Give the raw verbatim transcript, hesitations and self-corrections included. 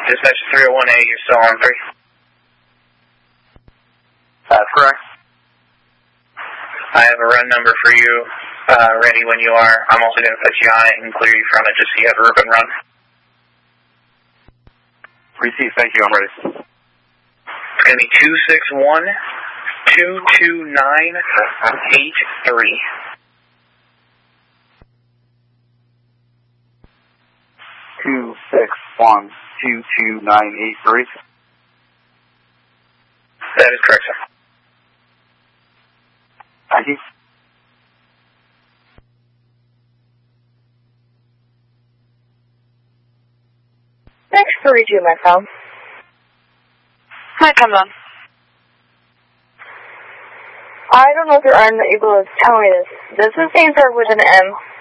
Dispatch three oh one A, you're still on three. That's correct. I have a run number for you, uh, ready when you are. I'm also going to put you on it and clear you from it just so you have a rip and run. Receive, thank you, I'm ready. It's going to be two six one, two two nine, eight three. Two six one two two nine eight three. That is correct, sir. Thank you. Thanks for reaching my phone. Hi, come on. I don't know if you're unable to tell me this. Does this answer with an M?